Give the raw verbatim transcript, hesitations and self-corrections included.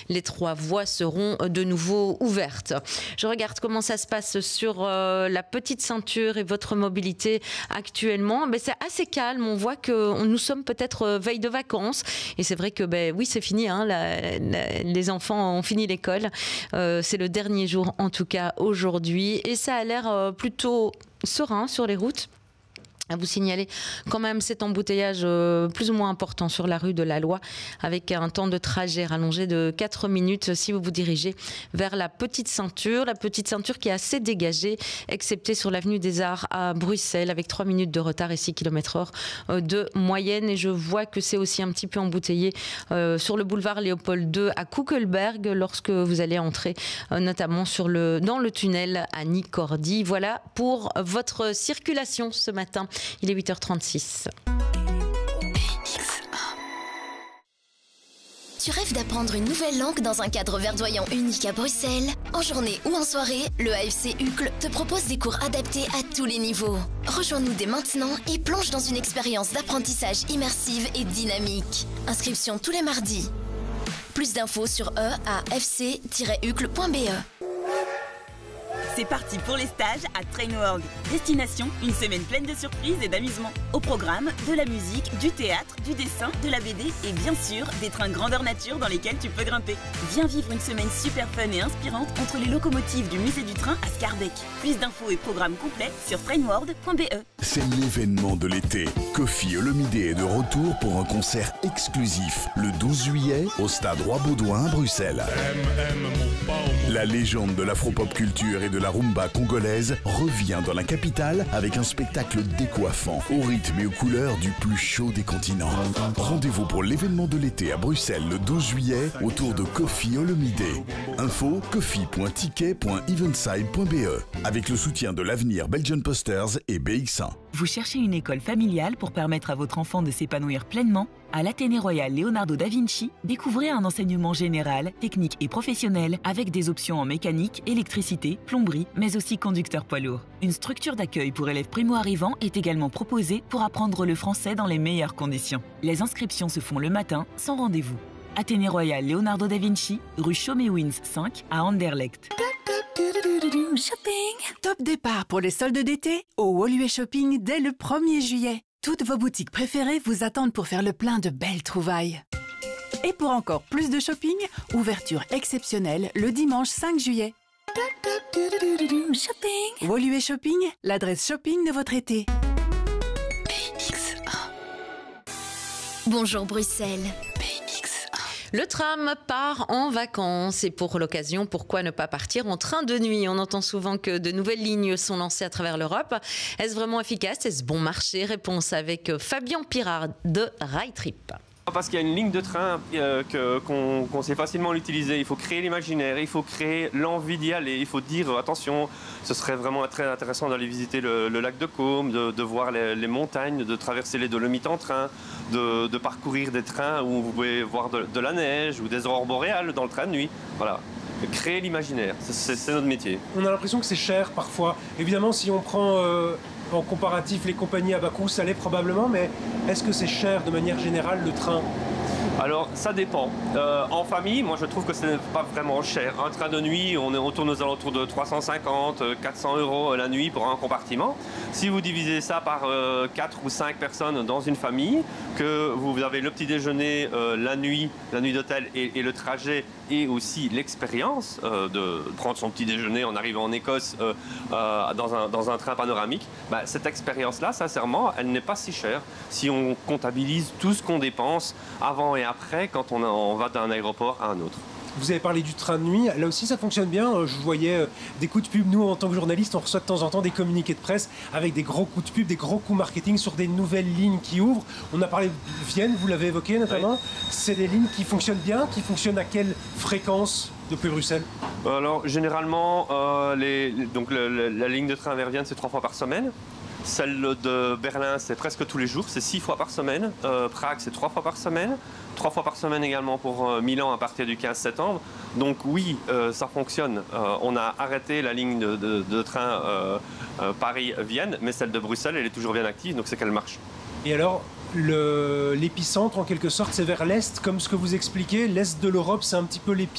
les trois voies seront de nouveau ouvertes. Je regarde comment ça se passe sur euh, la petite ceinture et votre mobilité actuellement. Ben, c'est assez calme. On voit que nous sommes peut-être veille de vacances. Et c'est vrai que, ben, oui, c'est fini. Hein, la, la, les enfants ont fini l'école. Euh, c'est le dernier jour, en tout cas, aujourd'hui. Et ça a l'air euh, plutôt serein sur les routes. À vous signaler quand même cet embouteillage euh, plus ou moins important sur la rue de la Loi, avec un temps de trajet rallongé de quatre minutes si vous vous dirigez vers la petite ceinture. La petite ceinture qui est assez dégagée, excepté sur l'avenue des Arts à Bruxelles, avec trois minutes de retard et six kilomètres heure euh, de moyenne. Et je vois que c'est aussi un petit peu embouteillé euh, sur le boulevard Léopold deux à Kuckelberg, lorsque vous allez entrer euh, notamment sur le, dans le tunnel à Nicordi. Voilà pour votre circulation ce matin. Il est huit heures trente-six. Tu rêves d'apprendre une nouvelle langue dans un cadre verdoyant unique à Bruxelles? En journée ou en soirée, le A F C Uccle te propose des cours adaptés à tous les niveaux. Rejoins-nous dès maintenant et plonge dans une expérience d'apprentissage immersive et dynamique. Inscription tous les mardis. Plus d'infos sur e a f c tiret uccle point b e. C'est parti pour les stages à Trainworld. Destination, une semaine pleine de surprises et d'amusement. Au programme, de la musique, du théâtre, du dessin, de la B D et bien sûr, des trains grandeur nature dans lesquels tu peux grimper. Viens vivre une semaine super fun et inspirante entre les locomotives du musée du train à Scarbeck. Plus d'infos et programmes complets sur trainworld point b e. C'est l'événement de l'été. Kofi Olomide est de retour pour un concert exclusif le douze juillet au Stade Roi-Baudouin à Bruxelles. La légende de l'afro-pop culture et de la rumba congolaise revient dans la capitale avec un spectacle décoiffant, au rythme et aux couleurs du plus chaud des continents. Rendez-vous pour l'événement de l'été à Bruxelles le douze juillet autour de Kofi Olomide. Info kofi point ticket point eventside point b e avec le soutien de l'Avenir Belgian Posters et B X un. Vous cherchez une école familiale pour permettre à votre enfant de s'épanouir pleinement? À l'Athénée Royal Leonardo da Vinci, découvrez un enseignement général, technique et professionnel avec des options en mécanique, électricité, plomberie, mais aussi conducteur poids lourd. Une structure d'accueil pour élèves primo-arrivants est également proposée pour apprendre le français dans les meilleures conditions. Les inscriptions se font le matin, sans rendez-vous. Athénée Royal Leonardo da Vinci, rue Chaumet-Wins cinq à Anderlecht. Shopping. Top départ pour les soldes d'été au Woluwe Shopping dès le premier juillet. Toutes vos boutiques préférées vous attendent pour faire le plein de belles trouvailles. Et pour encore plus de shopping, ouverture exceptionnelle le dimanche cinq juillet. Shopping. Woluwe Shopping, l'adresse shopping de votre été. Bonjour Bruxelles. Le tram part en vacances et pour l'occasion, pourquoi ne pas partir en train de nuit? On entend souvent que de nouvelles lignes sont lancées à travers l'Europe. Est-ce vraiment efficace? Est-ce bon marché? Réponse avec Fabien Pirard de Railtrip. Parce qu'il y a une ligne de train euh, que, qu'on, qu'on sait facilement l'utiliser. Il faut créer l'imaginaire, il faut créer l'envie d'y aller. Il faut dire, attention, ce serait vraiment très intéressant d'aller visiter le, le lac de Caume, de, de voir les, les montagnes, de traverser les Dolomites en train, de, de parcourir des trains où vous pouvez voir de, de la neige ou des aurores boréales dans le train de nuit. Voilà. Créer l'imaginaire, c'est, c'est, c'est notre métier. On a l'impression que c'est cher parfois. Évidemment, si on prend euh, en comparatif les compagnies à bas coût, ça l'est probablement, mais est-ce que c'est cher de manière générale le train? Alors, ça dépend. Euh, en famille, moi je trouve que ce n'est pas vraiment cher. Un train de nuit, on, est, on tourne aux alentours de trois cent cinquante, quatre cents euros la nuit pour un compartiment. Si vous divisez ça par euh, quatre ou cinq personnes dans une famille, que vous avez le petit déjeuner, euh, la nuit, la nuit d'hôtel et, et le trajet, et aussi l'expérience euh, de prendre son petit déjeuner en arrivant en Écosse euh, euh, dans, un, dans un train panoramique, bah, cette expérience-là, sincèrement, elle n'est pas si chère si on comptabilise tout ce qu'on dépense avant et après quand on, a, on va d'un aéroport à un autre. Vous avez parlé du train de nuit, là aussi ça fonctionne bien. Je voyais des coups de pub, nous en tant que journalistes, on reçoit de temps en temps des communiqués de presse avec des gros coups de pub, des gros coups marketing sur des nouvelles lignes qui ouvrent. On a parlé de Vienne, vous l'avez évoqué notamment. Oui. C'est des lignes qui fonctionnent bien, qui fonctionnent à quelle fréquence depuis Bruxelles? Alors généralement, euh, les, donc le, le, la ligne de train vers Vienne c'est trois fois par semaine. Celle de Berlin, c'est presque tous les jours, c'est six fois par semaine. Euh, Prague, c'est trois fois par semaine. Trois fois par semaine également pour euh, Milan à partir du quinze septembre. Donc oui, euh, ça fonctionne. Euh, on a arrêté la ligne de, de, de train euh, euh, Paris-Vienne, mais celle de Bruxelles, elle est toujours bien active, donc c'est qu'elle marche. Et alors, le, l'épicentre, en quelque sorte, c'est vers l'Est, comme ce que vous expliquez. L'Est de l'Europe, c'est un petit peu l'épicentre.